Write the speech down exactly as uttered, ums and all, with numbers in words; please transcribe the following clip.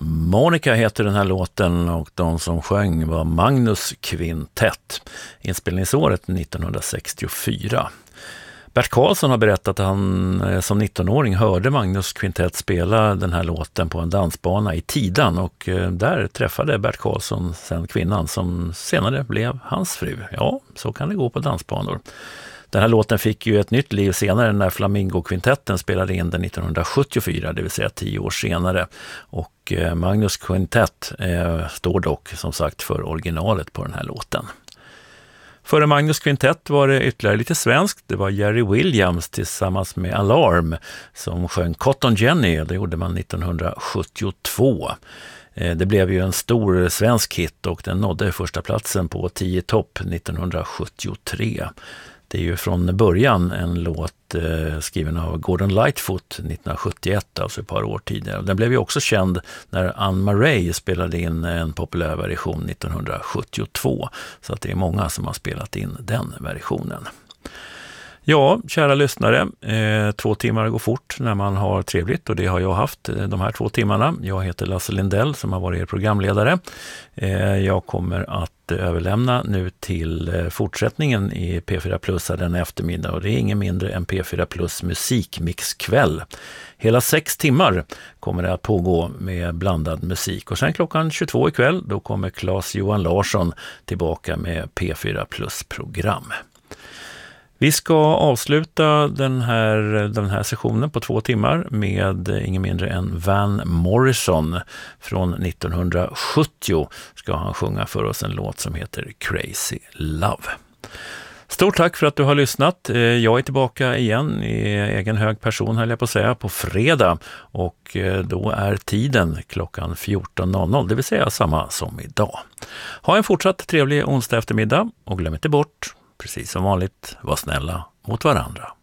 Monica heter den här låten och de som sjöng var Magnus Kvintett. Inspelningsåret nittonhundrasextiofyra. Bert Karlsson har berättat att han som nittonåring hörde Magnus Kvintett spela den här låten på en dansbana i Tidan och där träffade Bert Karlsson sen kvinnan som senare blev hans fru. Ja, så kan det gå på dansbanor. Den här låten fick ju ett nytt liv senare när Flamingo-kvintetten spelade in den nittonhundrasjuttiofyra, det vill säga tio år senare. Och Magnus Kvintett eh, står dock som sagt för originalet på den här låten. Före Magnus Kvintett var det ytterligare lite svenskt. Det var Jerry Williams tillsammans med Alarm som sjöng Cotton Jenny. Det gjorde man nittonhundrasjuttiotvå. Det blev ju en stor svensk hit och den nådde första platsen på tio topp nittonhundrasjuttiotre. Det är ju från början en låt eh, skriven av Gordon Lightfoot nittonhundrasjuttioett, alltså ett par år tidigare. Den blev ju också känd när Anne Murray spelade in en populär version nittonhundrasjuttiotvå. Så att det är många som har spelat in den versionen. Ja, kära lyssnare, eh, två timmar går fort när man har trevligt och det har jag haft eh, de här två timmarna. Jag heter Lasse Lindell som har varit er programledare. Eh, jag kommer att eh, överlämna nu till eh, fortsättningen i P fyra Plus den eftermiddag och det är ingen mindre än P fyra Plus musikmixkväll. Hela sex timmar kommer det att pågå med blandad musik och sen klockan tjugotvå ikväll då kommer Claes Johan Larsson tillbaka med P fyra Plus program. Vi ska avsluta den här, den här sessionen på två timmar med ingen mindre än Van Morrison. Från nittonhundrasjuttio ska han sjunga för oss en låt som heter Crazy Love. Stort tack för att du har lyssnat. Jag är tillbaka igen i egen hög person höll jag på att säga på fredag och då är tiden klockan fjorton noll noll, det vill säga samma som idag. Ha en fortsatt trevlig onsdag eftermiddag och glöm inte bort, precis som vanligt, var snälla mot varandra.